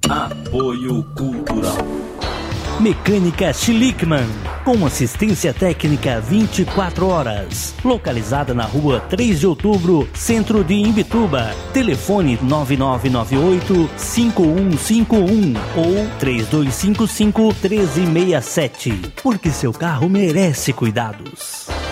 Apoio Cultural. Mecânica Schlickmann, com assistência técnica 24 horas. Localizada na rua 3 de outubro, centro de Imbituba. Telefone 9998-5151 ou 3255-1367. Porque seu carro merece cuidados.